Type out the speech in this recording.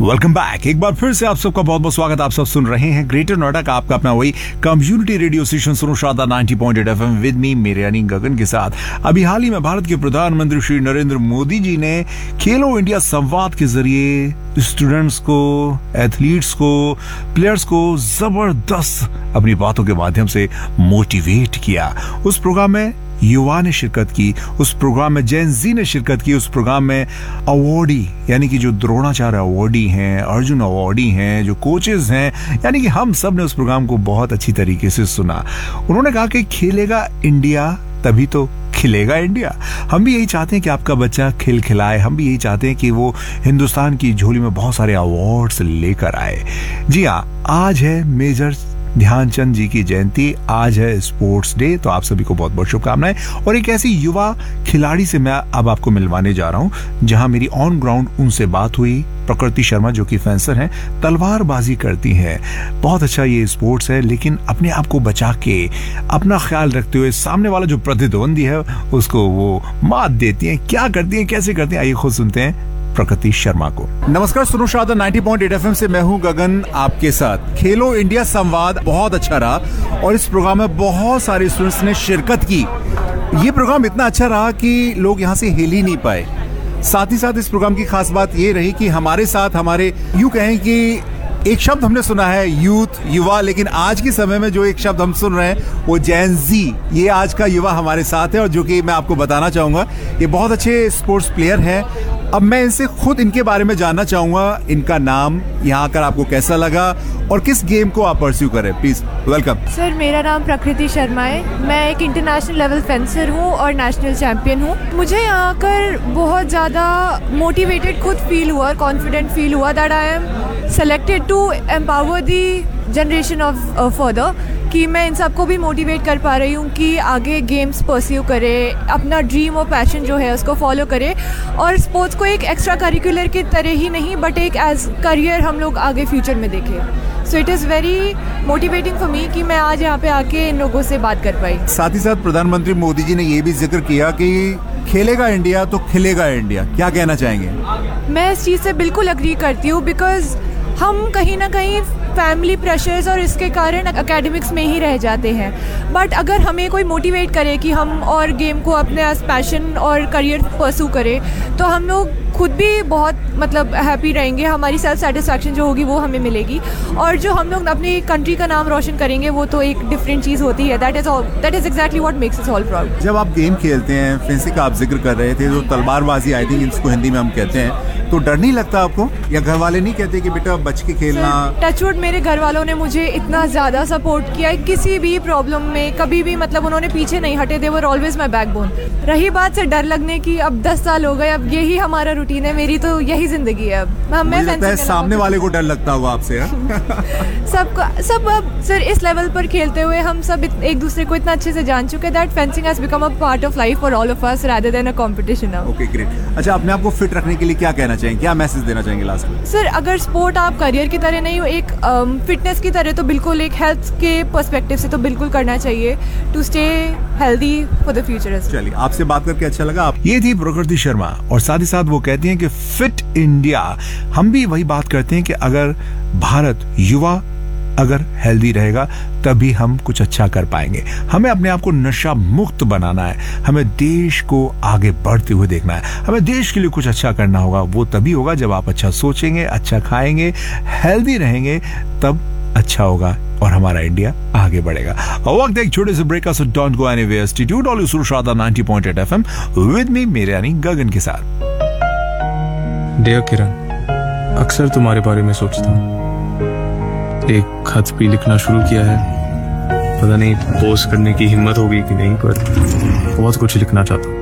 Welcome back. एक बार फिर से आप सबका बहुत बहुत स्वागत। आप सब सुन रहे हैं ग्रेटर नोएडा का आपका अपना वही कम्युनिटी रेडियो स्टेशन सुनो शादा 90.8 FM विद मी मेरे यानी गगन के साथ। अभी हाल ही में भारत के प्रधानमंत्री श्री नरेंद्र मोदी जी ने खेलो इंडिया संवाद के जरिए स्टूडेंट्स को, एथलीट्स को, प्लेयर्स को जबरदस्त अपनी बातों के माध्यम से मोटिवेट किया। उस प्रोग्राम में युवा ने शिरकत की, उस प्रोग्राम में जेन जी ने शिरकत की, उस प्रोग्राम में अवार्डी यानी कि जो द्रोणाचार्य अवार्डी हैं, अर्जुन अवार्डी हैं, जो कोचेस हैं, यानी कि हम सब ने उस प्रोग्राम को बहुत अच्छी तरीके से सुना। उन्होंने कहा कि खेलेगा इंडिया तभी तो खिलेगा इंडिया। हम भी यही चाहते हैं कि आपका बच्चा खिलाए, हम भी यही चाहते हैं कि वो हिंदुस्तान की झोली में बहुत सारे अवार्ड्स लेकर आए। जी हाँ, आज है मेजर ध्यानचंद जी की जयंती, आज है स्पोर्ट्स डे, तो आप सभी को बहुत बहुत शुभकामनाएं। और एक ऐसी युवा खिलाड़ी से मैं अब आपको मिलवाने जा रहा हूं, जहां मेरी ऑन ग्राउंड उनसे बात हुई। प्रकृति शर्मा जो कि फेंसर हैं, तलवारबाजी करती हैं। बहुत अच्छा ये स्पोर्ट्स है, लेकिन अपने आप को बचा के, अपना ख्याल रखते हुए सामने वाला जो प्रतिद्वंदी है उसको वो मात देती हैं। क्या करती हैं, कैसे करती हैं, आइए खुद सुनते हैं प्रकृति शर्मा को। नमस्कार, सुनो शादा 90.8 FM से मैं हूं गगन आपके साथ। खेलो इंडिया संवाद बहुत अच्छा रहा और इस प्रोग्राम में बहुत सारे स्टूडेंट्स ने शिरकत की। ये प्रोग्राम इतना अच्छा रहा कि लोग यहाँ से हिल ही नहीं पाए। साथ ही साथ इस प्रोग्राम की खास बात ये रही कि हमारे साथ हमारे यूं कहें कि एक शब्द हमने सुना है यूथ, युवा, लेकिन आज के समय में जो एक शब्द हम सुन रहे हैं वो जेन जी, ये आज का युवा हमारे साथ है और जो कि मैं आपको बताना चाहूंगा ये बहुत अच्छे स्पोर्ट्स प्लेयर हैं। अब मैं इनसे खुद इनके बारे में जानना चाहूंगा, इनका नाम, यहाँ आकर आपको कैसा लगा और किस गेम को आप परस्यू करें। Please welcome. सर, मेरा नाम प्रकृति शर्मा है। मैं एक इंटरनेशनल लेवल फेंसर हूँ और नेशनल चैंपियन हूँ। मुझे यहाँ आकर बहुत ज़्यादा मोटिवेटेड खुद फील हुआ और कॉन्फिडेंट फील हुआ that I am selected to empower the generation of further, कि मैं इन सबको भी मोटिवेट कर पा रही हूँ कि आगे गेम्स परस्यू करे, अपना ड्रीम और पैशन जो है उसको फॉलो करे और स्पोर्ट्स को एक एक्स्ट्रा करिकुलर की तरह ही नहीं बट एक एज करियर हम लोग आगे फ्यूचर में देखें। So it is very motivating for me कि मैं आज यहाँ पे आके इन लोगों से बात कर पाई। साथ ही साथ प्रधानमंत्री मोदी जी ने ये भी जिक्र किया कि खेलेगा इंडिया तो खिलेगा इंडिया। क्या कहना चाहेंगे? मैं इस चीज़ से बिल्कुल अग्री करती हूँ, बिकॉज हम कहीं ना कहीं फैमिली प्रेशर्स और इसके कारण एकेडमिक्स में ही रह जाते हैं। बट अगर हमें कोई मोटिवेट करे कि हम और गेम को अपने एज पैशन और करियर परस्यू करें तो हम लोग खुद भी बहुत हैप्पी रहेंगे। हमारी सेल्फ सेटिस्फैक्शन जो होगी वो हमें मिलेगी और जो हम लोग अपनी कंट्री का नाम रोशन करेंगे वो तो एक डिफरेंट चीज़ होती है। That is exactly what makes us all proud. जब आप गेम खेलते हैं, फेंसिंग का आप जिक्र कर रहे थे, जो तलवारबाजी आई थिंक इसको हिंदी में हम कहते हैं, तो डर नहीं लगता आपको? या घर वाले नहीं कहते कि बेटा बच के खेलना? टचवुड मेरे घर वालों ने मुझे इतना ज़्यादा सपोर्ट किया किसी भी प्रॉब्लम में, कभी भी उन्होंने पीछे नहीं हटे। दे वर ऑलवेज माई बैकबोन। रही बात से डर लगने की, अब 10 साल हो गए, अब यही हमारा रूटीन है, मेरी तो यही जिंदगी है। अब मुझे लगता है सामने वाले को डर लगता हुआ आपसे। सब अब सर इस लेवल पर खेलते हुए हम सब एक दूसरे को इतना अच्छे से जान चुके that fencing has become a part of life for all of us rather than a competition now. Okay, great. अच्छा, अपने आप को फिट रखने के लिए क्या कहना चाहेंगे, क्या मैसेज देना चाहेंगे लास्ट में? सर, अगर स्पोर्ट आप करियर की तरह नहीं, एक फिटनेस की तरह तो बिल्कुल, एक हेल्थ के पर्सपेक्टिव से तो बिल्कुल करना चाहिए to stay healthy for the future. चलिए, आपसे बात करके अच्छा लगा। ये थी प्रकृति शर्मा और साथ ही साथ वो कहती हैं कि फिट इंडिया, हम भी वही बात करते हैं कि अगर भारत युवा अगर हेल्दी रहेगा तभी हम कुछ अच्छा कर पाएंगे। हमें अपने आप को नशा मुक्त बनाना है, हमें देश को आगे बढ़ते हुए देखना है, हमें देश के लिए कुछ अच्छा करना होगा। वो तभी होगा जब आप अच्छा सोचेंगे, अच्छा खाएंगे, हेल्दी रहेंगे, तब अच्छा होगा और हमारा इंडिया आगे बढ़ेगा। वक्त एक छोटे से ब्रेक का, so don't go anywhere. Stay tuned all सुनो शादा 90.8 FM विद मी मेरे यानी गगन के साथ। डियर किरण, अक्सर तुम्हारे बारे में सोचता हूँ। एक खत भी लिखना शुरू किया है, पता नहीं पोस्ट करने की हिम्मत होगी कि नहीं, पर बहुत कुछ लिखना चाहता हूँ।